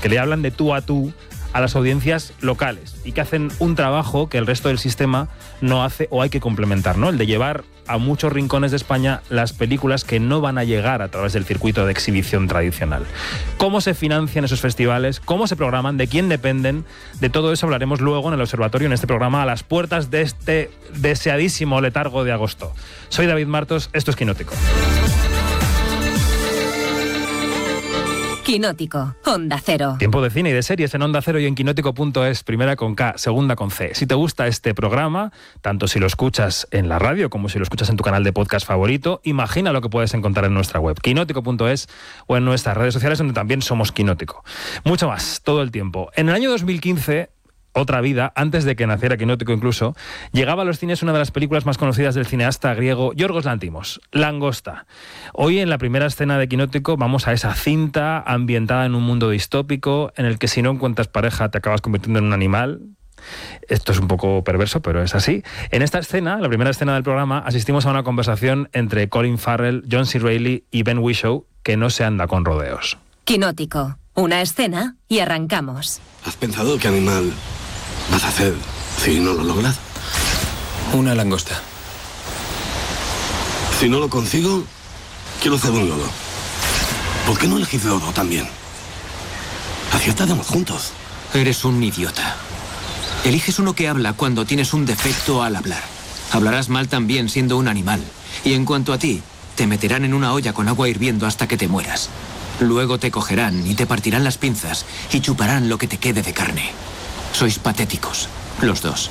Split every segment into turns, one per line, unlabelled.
que le hablan de tú a tú a las audiencias locales y que hacen un trabajo que el resto del sistema no hace o hay que complementar, ¿no? El de llevar a muchos rincones de España las películas que no van a llegar a través del circuito de exhibición tradicional. ¿Cómo se financian esos festivales? ¿Cómo se programan? ¿De quién dependen? De todo eso hablaremos luego en el Observatorio, en este programa, a las puertas de este deseadísimo letargo de agosto. Soy David Martos, esto es Quinótico.
Quinótico, Onda Cero.
Tiempo de cine y de series en Onda Cero y en quinótico.es, primera con K, segunda con C. Si te gusta este programa, tanto si lo escuchas en la radio como si lo escuchas en tu canal de podcast favorito, imagina lo que puedes encontrar en nuestra web, quinótico.es, o en nuestras redes sociales, donde también somos Quinótico. Mucho más, todo el tiempo. En el año 2015... Otra vida, antes de que naciera Quinótico incluso, llegaba a los cines una de las películas más conocidas del cineasta griego Yorgos Lanthimos, Langosta. Hoy, en la primera escena de Quinótico, vamos a esa cinta ambientada en un mundo distópico en el que si no encuentras pareja te acabas convirtiendo en un animal. Esto es un poco perverso, pero es así. En esta escena, la primera escena del programa, asistimos a una conversación entre Colin Farrell, John C. Reilly y Ben Whishaw que no se anda con rodeos.
Quinótico, una escena y arrancamos.
¿Has pensado qué animal vas a hacer si no lo logras?
Una langosta.
Si no lo consigo, quiero hacer un lodo. ¿Por qué no elegís lodo también? Así estaremos juntos.
Eres un idiota. Eliges uno que habla cuando tienes un defecto al hablar. Hablarás mal también siendo un animal. Y en cuanto a ti, te meterán en una olla con agua hirviendo hasta que te mueras. Luego te cogerán y te partirán las pinzas y chuparán lo que te quede de carne. Sois patéticos, los dos.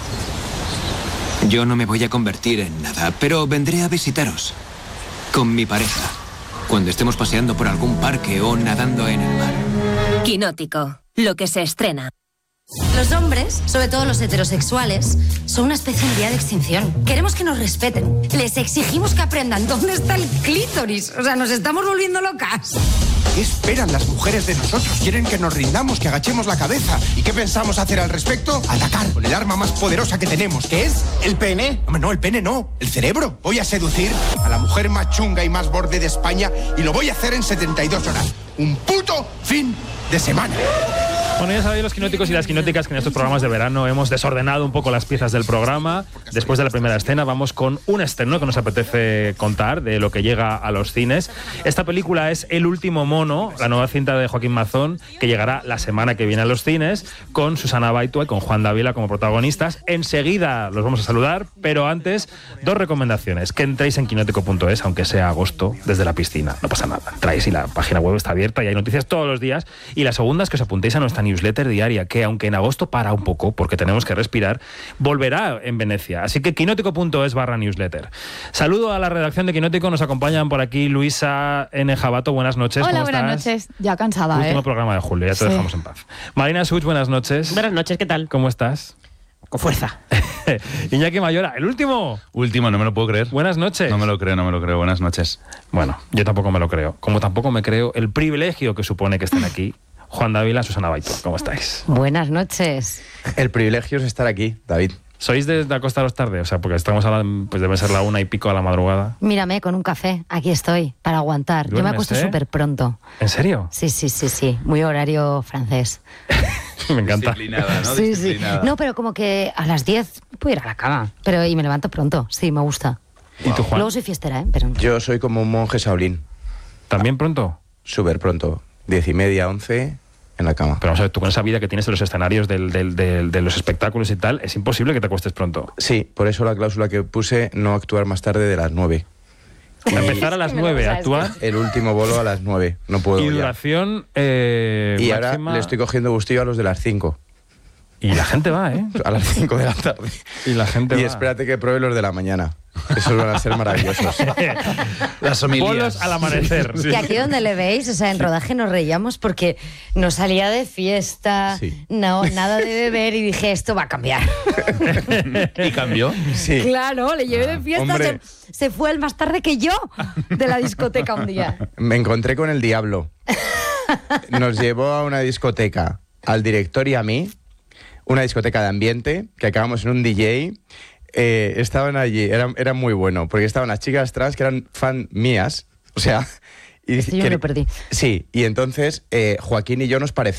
Yo no me voy a convertir en nada, pero vendré a visitaros. Con mi pareja. Cuando estemos paseando por algún parque o nadando en el mar.
Quinótico, lo que se estrena.
Los hombres, sobre todo los heterosexuales, son una especie en vía de extinción. Queremos que nos respeten. Les exigimos que aprendan dónde está el clítoris. O sea, nos estamos volviendo locas.
¿Qué esperan las mujeres de nosotros? Quieren que nos rindamos, que agachemos la cabeza. ¿Y qué pensamos hacer al respecto? Atacar con el arma más poderosa que tenemos, que es el pene. No, el pene no, el cerebro. Voy a seducir a la mujer más chunga y más borde de España y lo voy a hacer en 72 horas. Un puto fin de semana.
Bueno, ya sabéis los quinóticos y las quinóticas que en estos programas de verano hemos desordenado un poco las piezas del programa. Después de la primera escena vamos con un estreno que nos apetece contar de lo que llega a los cines. Esta película es El último mono, la nueva cinta de Joaquín Mazón, que llegará la semana que viene a los cines, con Susana Baitua y con Juan Dávila como protagonistas. Enseguida los vamos a saludar, pero antes, dos recomendaciones. Que entréis en quinótico.es, aunque sea agosto, desde la piscina. No pasa nada. Entráis y la página web está abierta y hay noticias todos los días. Y la segunda es que os apuntéis a nuestra newsletter diaria, que aunque en agosto para un poco, porque tenemos que respirar, volverá en Venecia. Así que quinótico.es/newsletter. Saludo a la redacción de Quinótico, nos acompañan por aquí Luisa N. Jabato, buenas noches.
Hola,
¿cómo
buenas
estás?
noches. Ya cansada,
Último programa de julio, ya te dejamos en paz. Marina Such, buenas noches.
Buenas noches, ¿qué tal?
¿Cómo estás?
Con fuerza.
Iñaki Mayora, el último.
Último, no me lo puedo creer.
Buenas noches.
No me lo creo. Buenas noches.
Bueno, yo tampoco me lo creo. Como tampoco me creo el privilegio que supone que estén aquí Juan Dávila, Susana Baitua. ¿Cómo estáis?
Buenas noches.
El privilegio es estar aquí, David.
¿Sois de acostaros tarde? O sea, porque estamos a pues debe ser la 1:00 a la madrugada.
Mírame, con un café. Aquí estoy, para aguantar. Yo me acuesto súper pronto.
¿En serio?
Sí. Muy horario francés.
Me encanta.
Disciplinada, ¿no?
Sí.
Disciplinada.
No, pero como que a las 10 puedo ir a la cama. Y me levanto pronto. Sí, me gusta.
¿Y tú, Juan?
Luego soy fiestera, ¿eh? Pero...
Yo soy como un monje Shaolin.
¿También pronto?
Súper pronto. 10:30, 11... en la cama.
Pero vamos a ver, tú con esa vida que tienes de los escenarios, de los espectáculos y tal, es imposible que te acuestes pronto.
Sí, por eso la cláusula que puse, no actuar más tarde de las 9.
Empezar a las 9, actuar.
El último bolo a las 9, no puedo
Y
ya.
duración
Y
máxima...
ahora le estoy cogiendo gustillo a los de las 5.
Y la gente va, ¿eh?
A las 5 de la tarde.
Y la gente
Y
va.
espérate que pruebe los de la mañana. Esos van a ser maravillosos.
Las homilías.
Bolos al amanecer.
Que aquí donde le veis, o sea, en rodaje nos reíamos porque no salía de fiesta,
Sí.
no, nada de beber y dije, esto va a cambiar.
¿Y cambió?
Sí.
Claro, le llevé de fiesta,
Hombre.
se fue el más tarde que yo de la discoteca un día.
Me encontré con el diablo. Nos llevó a una discoteca, al director y a mí, una discoteca de ambiente, que acabamos en un DJ. Estaban allí, era muy bueno, porque estaban las chicas trans que eran fan mías, o sea... Y
Yo me lo perdí.
Sí, y entonces Joaquín y yo nos parecíamos.